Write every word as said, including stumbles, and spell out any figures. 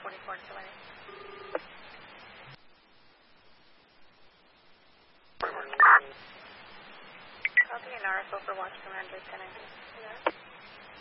forty-four to Lane. Copy an R F O for Watch Commander ten nineteen.